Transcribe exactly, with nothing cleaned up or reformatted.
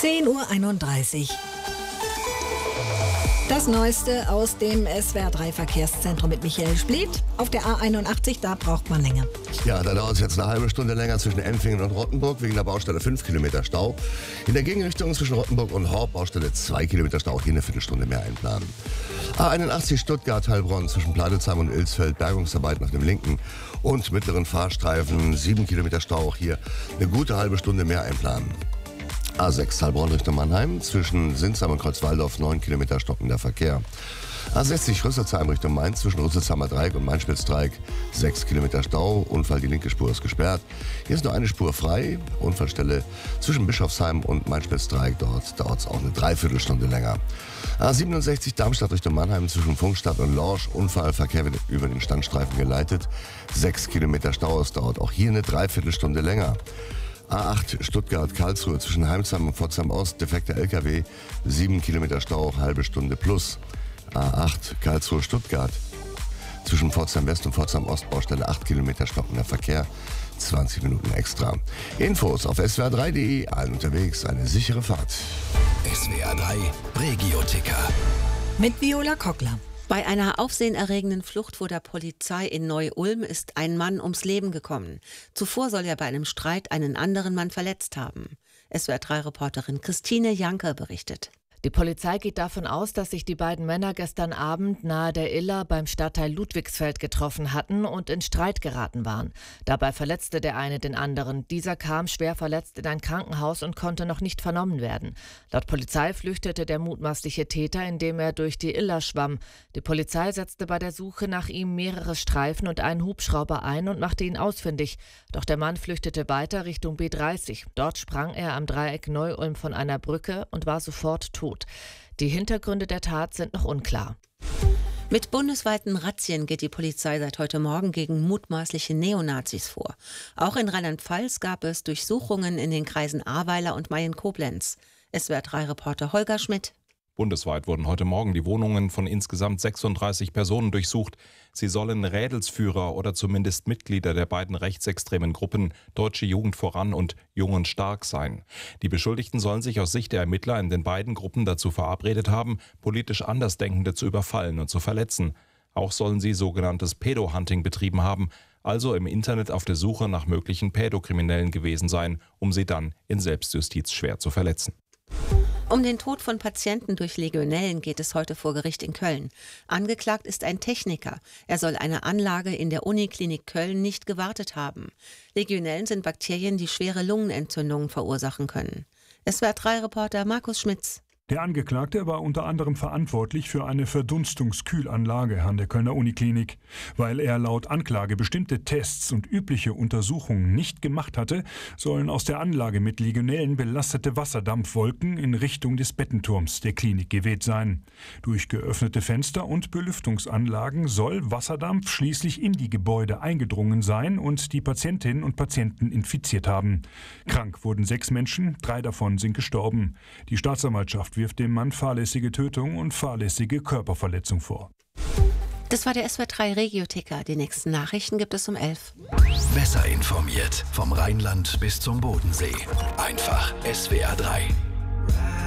zehn Uhr einunddreißig. Das Neueste aus dem S W R drei Verkehrszentrum mit Michael Spliet. Auf der A einundachtzig, da braucht man länger. Ja, da dauert es jetzt eine halbe Stunde länger zwischen Empfingen und Rottenburg wegen der Baustelle fünf Kilometer Stau. In der Gegenrichtung zwischen Rottenburg und Horb Baustelle zwei Kilometer Stau, hier eine Viertelstunde mehr einplanen. A einundachtzig Stuttgart-Heilbronn zwischen Pladetzheim und Ilsfeld, Bergungsarbeiten auf dem linken und mittleren Fahrstreifen, sieben Kilometer Stau, auch hier eine gute halbe Stunde mehr einplanen. A sechs Heilbronn Richtung Mannheim, zwischen Sinsheim und Kreuzwaldorf neun Kilometer stockender Verkehr. A sechzig Rüsselsheim Richtung Mainz, zwischen Rüsselsheimer Dreieck und Mainspitzdreieck sechs Kilometer Stau, Unfall, die linke Spur ist gesperrt. Hier ist nur eine Spur frei, Unfallstelle zwischen Bischofsheim und Mainspitzdreieck, dort dauert es auch eine Dreiviertelstunde länger. A siebenundsechzig Darmstadt Richtung Mannheim, zwischen Funkstadt und Lorsch, Unfall, Verkehr wird über den Standstreifen geleitet, sechs Kilometer Stau, es dauert auch hier eine Dreiviertelstunde länger. A acht Stuttgart-Karlsruhe zwischen Heimsheim und Pforzheim Ost, defekter L K W, sieben Kilometer Stau, halbe Stunde plus. A acht Karlsruhe-Stuttgart zwischen Pforzheim West und Pforzheim Ost, Baustelle acht Kilometer stockender Verkehr, zwanzig Minuten extra. Infos auf S W R drei punkt de, allen unterwegs, eine sichere Fahrt. S W R drei Regio-Ticker. Mit Viola Kockler. Bei einer aufsehenerregenden Flucht vor der Polizei in Neu-Ulm ist ein Mann ums Leben gekommen. Zuvor soll er bei einem Streit einen anderen Mann verletzt haben. S W R drei Reporterin Christine Janker berichtet. Die Polizei geht davon aus, dass sich die beiden Männer gestern Abend nahe der Iller beim Stadtteil Ludwigsfeld getroffen hatten und in Streit geraten waren. Dabei verletzte der eine den anderen. Dieser kam schwer verletzt in ein Krankenhaus und konnte noch nicht vernommen werden. Laut Polizei flüchtete der mutmaßliche Täter, indem er durch die Iller schwamm. Die Polizei setzte bei der Suche nach ihm mehrere Streifen und einen Hubschrauber ein und machte ihn ausfindig. Doch der Mann flüchtete weiter Richtung B dreißig. Dort sprang er am Dreieck Neu-Ulm von einer Brücke und war sofort tot. Die Hintergründe der Tat sind noch unklar. Mit bundesweiten Razzien geht die Polizei seit heute Morgen gegen mutmaßliche Neonazis vor. Auch in Rheinland-Pfalz gab es Durchsuchungen in den Kreisen Ahrweiler und Mayen-Koblenz. S W R drei Reporter Holger Schmidt. Bundesweit wurden heute Morgen die Wohnungen von insgesamt sechsunddreißig Personen durchsucht. Sie sollen Rädelsführer oder zumindest Mitglieder der beiden rechtsextremen Gruppen Deutsche Jugend voran und Jungen stark sein. Die Beschuldigten sollen sich aus Sicht der Ermittler in den beiden Gruppen dazu verabredet haben, politisch Andersdenkende zu überfallen und zu verletzen. Auch sollen sie sogenanntes Pädo-Hunting betrieben haben, also im Internet auf der Suche nach möglichen Pädokriminellen gewesen sein, um sie dann in Selbstjustiz schwer zu verletzen. Um den Tod von Patienten durch Legionellen geht es heute vor Gericht in Köln. Angeklagt ist ein Techniker. Er soll eine Anlage in der Uniklinik Köln nicht gewartet haben. Legionellen sind Bakterien, die schwere Lungenentzündungen verursachen können. S W R drei Reporter Markus Schmitz. Der Angeklagte war unter anderem verantwortlich für eine Verdunstungskühlanlage an der Kölner Uniklinik. Weil er laut Anklage bestimmte Tests und übliche Untersuchungen nicht gemacht hatte, sollen aus der Anlage mit Legionellen belastete Wasserdampfwolken in Richtung des Bettenturms der Klinik geweht sein. Durch geöffnete Fenster und Belüftungsanlagen soll Wasserdampf schließlich in die Gebäude eingedrungen sein und die Patientinnen und Patienten infiziert haben. Krank wurden sechs Menschen, drei davon sind gestorben. Die Staatsanwaltschaft wirft dem Mann fahrlässige Tötung und fahrlässige Körperverletzung vor. Das war der S W R drei Regio-Ticker. Die nächsten Nachrichten gibt es um elf. Besser informiert vom Rheinland bis zum Bodensee. Einfach S W R drei.